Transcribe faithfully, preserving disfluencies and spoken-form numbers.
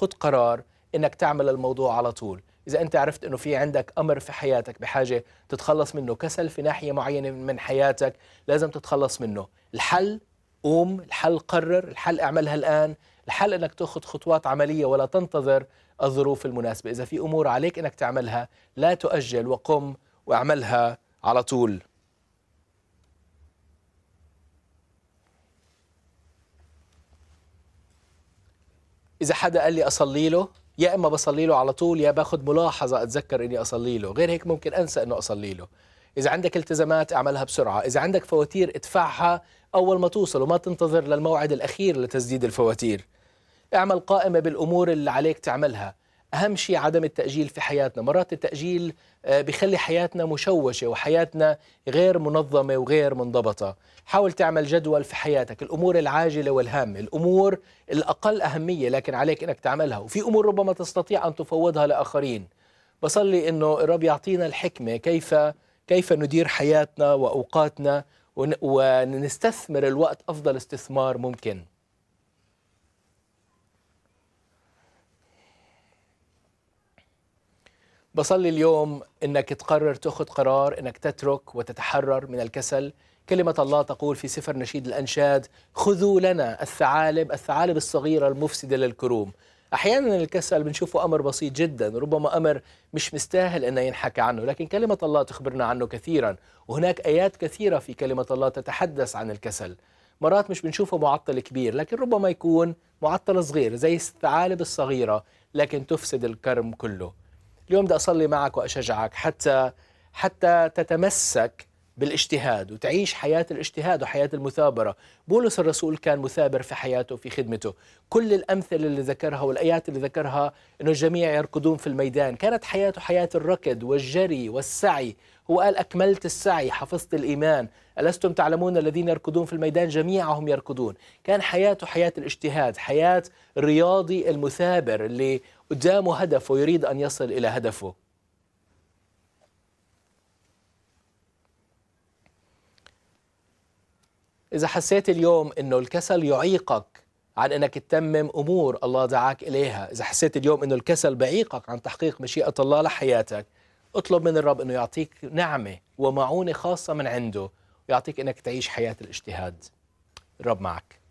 خد قرار انك تعمل الموضوع على طول. اذا انت عرفت انه في عندك امر في حياتك بحاجه تتخلص منه، كسل في ناحيه معينه من حياتك لازم تتخلص منه، الحل قوم، الحل قرر، الحل اعملها الان، الحل انك تاخذ خطوات عمليه ولا تنتظر الظروف المناسبه. اذا في امور عليك انك تعملها لا تؤجل، وقم واعملها على طول. إذا حدا قال لي أصلي له، يا إما بصلي له على طول يا باخذ ملاحظة أتذكر إني أصلي له، غير هيك ممكن أنسى إنه أصلي له. إذا عندك التزامات اعملها بسرعة، إذا عندك فواتير ادفعها أول ما توصل وما تنتظر للموعد الأخير لتسديد الفواتير. اعمل قائمة بالأمور اللي عليك تعملها. أهم شيء عدم التأجيل في حياتنا. مرات التأجيل آه، بيخلي حياتنا مشوشة وحياتنا غير منظمة وغير منضبطة. حاول تعمل جدول في حياتك، الأمور العاجلة والهامة، الأمور الأقل أهمية لكن عليك أنك تعملها، وفي أمور ربما تستطيع أن تفوضها لآخرين. بصلي أنه الرب يعطينا الحكمة كيف كيف ندير حياتنا وأوقاتنا ون- ونستثمر الوقت أفضل استثمار ممكن. بصلي اليوم انك تقرر تاخذ قرار انك تترك وتتحرر من الكسل. كلمة الله تقول في سفر نشيد الأنشاد: خذوا لنا الثعالب الثعالب الصغيرة المفسدة للكروم. أحيانا الكسل بنشوفه أمر بسيط جدا، ربما أمر مش مستاهل أن ينحكى عنه، لكن كلمة الله تخبرنا عنه كثيرا، وهناك آيات كثيرة في كلمة الله تتحدث عن الكسل. مرات مش بنشوفه معطل كبير، لكن ربما يكون معطل صغير زي الثعالب الصغيرة لكن تفسد الكرم كله. اليوم بدي أصلي معك وأشجعك حتى حتى تتمسك بالاجتهاد وتعيش حياة الاجتهاد وحياة المثابرة. بولس الرسول كان مثابر في حياته وفي خدمته. كل الأمثلة اللي ذكرها والآيات اللي ذكرها أنه الجميع يركضون في الميدان، كانت حياته حياة الركض والجري والسعي. هو قال: أكملت السعي، حفظت الإيمان، ألستم تعلمون الذين يركضون في الميدان جميعهم يركضون. كان حياته حياة الاجتهاد، حياة الرياضي المثابر اللي قدامه هدف ويريد أن يصل إلى هدفه. إذا حسيت اليوم أنه الكسل يعيقك عن أنك تتمم أمور الله دعاك إليها، إذا حسيت اليوم أنه الكسل بعيقك عن تحقيق مشيئة الله لحياتك، اطلب من الرب أنه يعطيك نعمة ومعونة خاصة من عنده ويعطيك أنك تعيش حياة الاجتهاد. الرب معك.